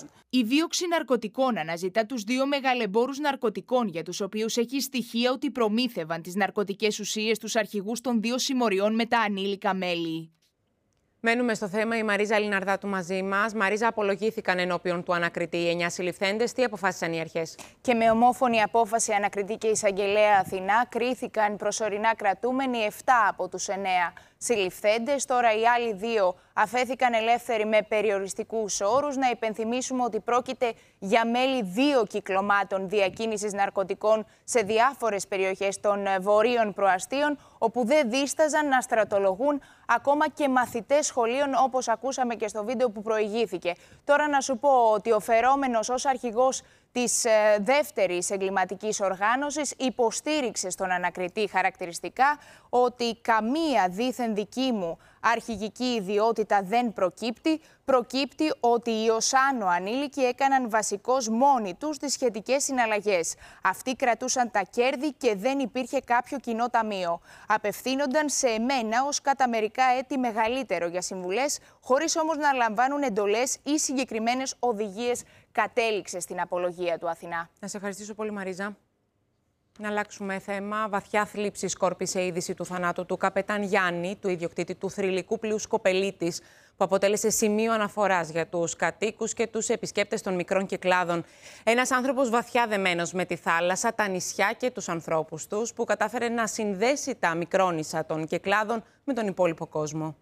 Η δίωξη ναρκωτικών αναζητά τους δύο μεγαλεμπόρους ναρκωτικών, για τους οποίους έχει στοιχεία ότι προμήθευαν τις ναρκωτικές ουσίες στους αρχηγούς των δύο συμμοριών με τα ανήλικα μέλη. Μένουμε στο θέμα, η Μαρίζα Λιναρδάτου μαζί μας. Μαρίζα, απολογήθηκαν ενώπιον του ανακριτή οι 9 συλληφθέντες. Τι αποφάσισαν οι αρχές? Και με ομόφωνη απόφαση, ανακριτή και εισαγγελέα Αθηνά κρίθηκαν προσωρινά κρατούμενοι 7 από τους 9 συλληφθέντες. Τώρα οι άλλοι 2 αφέθηκαν ελεύθεροι με περιοριστικούς όρους. Να υπενθυμίσουμε ότι πρόκειται για μέλη 2 κυκλωμάτων διακίνησης ναρκωτικών σε διάφορες περιοχές των βορείων προαστίων, όπου δεν δίσταζαν να στρατολογούν ακόμα και μαθητές σχολείων, όπως ακούσαμε και στο βίντεο που προηγήθηκε. Τώρα να σου πω ότι ο φερόμενος ως αρχηγός της δεύτερης εγκληματικής οργάνωσης υποστήριξε στον ανακριτή χαρακτηριστικά ότι καμία δήθεν δική μου αρχηγική ιδιότητα δεν προκύπτει. Προκύπτει ότι οι ως άνω ανήλικοι έκαναν βασικώς μόνοι τους τις σχετικές συναλλαγές. Αυτοί κρατούσαν τα κέρδη και δεν υπήρχε κάποιο κοινό ταμείο. Απευθύνονταν σε εμένα ως κατά μερικά έτη μεγαλύτερο για συμβουλές, χωρίς όμως να λαμβάνουν εντολές ή συγκεκριμένες οδηγίες, κατέληξε στην απολογία του Αθηνά. Να σε ευχαριστήσω πολύ, Μαρίζα. Να αλλάξουμε θέμα. Βαθιά θλίψη σκόρπισε η είδηση του θανάτου του καπετάν Γιάννη, του ιδιοκτήτη του θρυλικού πλοίου Σκοπελίτης, που αποτέλεσε σημείο αναφοράς για τους κατοίκους και τους επισκέπτες των μικρών κυκλάδων. Ένας άνθρωπος βαθιά δεμένος με τη θάλασσα, τα νησιά και τους ανθρώπους τους, που κατάφερε να συνδέσει τα μικρόνησα των κυκλάδων με τον υπόλοιπο κόσμο.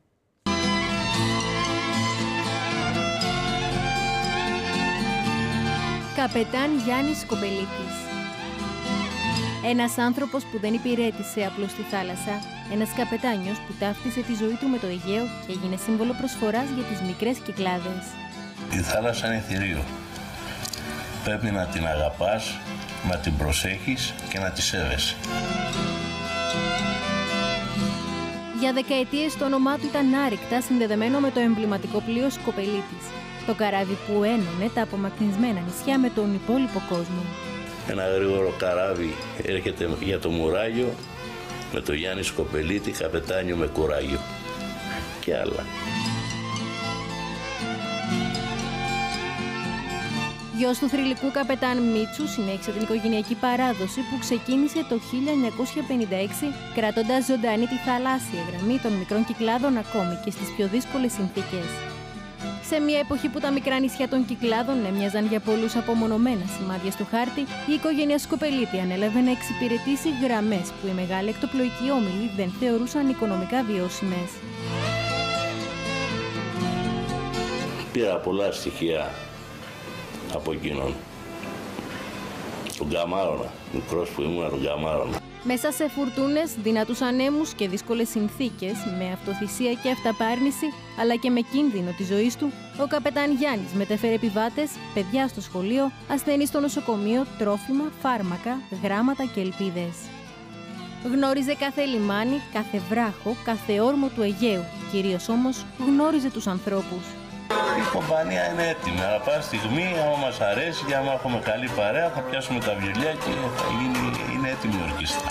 Καπετάν Γιάννης Σκοπελίτης. Ένας άνθρωπος που δεν υπηρέτησε απλώς στη θάλασσα, ένας καπετάνιος που ταύτισε τη ζωή του με το Αιγαίο και έγινε σύμβολο προσφοράς για τις μικρές κυκλάδες. Η θάλασσα είναι θηρίο. Πρέπει να την αγαπάς, να την προσέχεις και να τη σέβεσαι. Για δεκαετίες το όνομά του ήταν άρρηκτα συνδεδεμένο με το εμβληματικό πλοίο Σκοπελίτης, το καράβι που ένωνε τα απομακρυσμένα νησιά με τον υπόλοιπο κόσμο. Ένα γρήγορο καράβι έρχεται για το Μουράγιο με το Γιάννη Σκοπελίτη, καπετάνιο με κουράγιο και άλλα. Γιος του θρυλικού καπετάν Μίτσου συνέχισε την οικογενειακή παράδοση που ξεκίνησε το 1956, κρατώντας ζωντανή τη θαλάσσια γραμμή των μικρών κυκλάδων ακόμη και στις πιο δύσκολες συνθήκες. Σε μια εποχή που τα μικρά νησιά των κυκλάδων έμοιαζαν για πολλούς απομονωμένα σημάδια στο χάρτη, η οικογένεια Σκοπελίτη ανέλαβε να εξυπηρετήσει γραμμές που οι μεγάλοι εκτοπλοϊκοί όμιλοι δεν θεωρούσαν οικονομικά βιώσιμες. Πήρα πολλά στοιχεία από εκείνον. Τον Καμάρωνα, μικρός που ήμουν, τον Καμάρωνα. Μέσα σε φουρτούνες, δυνατούς ανέμους και δύσκολες συνθήκες, με αυτοθυσία και αυταπάρνηση, αλλά και με κίνδυνο της ζωής του, ο καπετάν Γιάννης μετέφερε επιβάτες, παιδιά στο σχολείο, ασθενείς στο νοσοκομείο, τρόφιμα, φάρμακα, γράμματα και ελπίδες. Γνώριζε κάθε λιμάνι, κάθε βράχο, κάθε όρμο του Αιγαίου, κυρίως όμως γνώριζε τους ανθρώπους. Η κομπανία είναι έτοιμη, αλλά πάση στιγμή, άμα μας αρέσει και άμα έχουμε καλή παρέα, θα πιάσουμε τα βιολιά και θα είναι έτοιμη η ορκίστρα.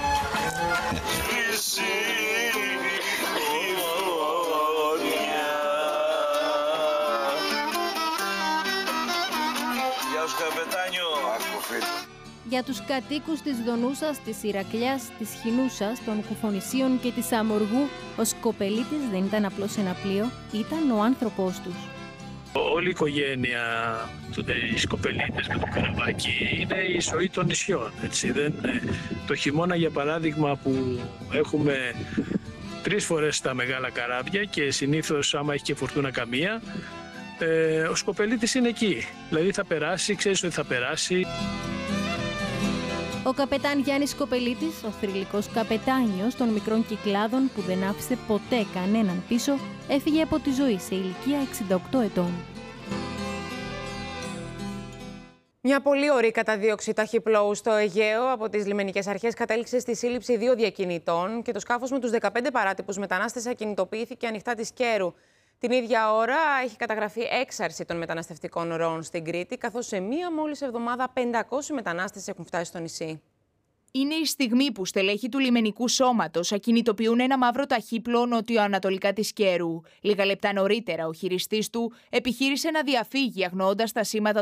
Γεια σου, καπετάνιο. Για τους κατοίκους της Δονούσας, της Ηρακλιάς, της Χινούσας, των Κουφονησίων και της Αμοργού, ο Σκοπελίτης δεν ήταν απλώς ένα πλοίο, ήταν ο άνθρωπός τους. Όλη η οικογένεια, οι Σκοπελίτες με το καραβάκι, είναι η ζωή των νησιών. Έτσι, το χειμώνα, για παράδειγμα, που έχουμε 3 φορές τα μεγάλα καράβια και συνήθως άμα έχει και φουρτούνα καμία, ο Σκοπελίτης είναι εκεί. Δηλαδή θα περάσει, ξέρεις ότι θα περάσει. Ο καπετάν Γιάννης Σκοπελίτης, ο θρυλικός καπετάνιος των μικρών κυκλάδων που δεν άφησε ποτέ κανέναν πίσω, έφυγε από τη ζωή σε ηλικία 68 ετών. Μια πολύ ωραία καταδίωξη ταχυπλώου στο Αιγαίο από τις λιμενικές αρχές κατέληξε στη σύλληψη 2 διακινητών και το σκάφος με τους 15 παράτυπους μετανάστες ακινητοποιήθηκε ανοιχτά της Κέρου. Την ίδια ώρα έχει καταγραφεί έξαρση των μεταναστευτικών ροών στην Κρήτη, καθώς σε μία μόλις εβδομάδα 500 μετανάστες έχουν φτάσει στο νησί. Είναι η στιγμή που στελέχη του λιμενικού σώματος ακινητοποιούν ένα μαύρο ταχύπλοο νοτιοανατολικά της Κέρου. Λίγα λεπτά νωρίτερα, ο χειριστής του επιχείρησε να διαφύγει αγνοώντας τα σήματα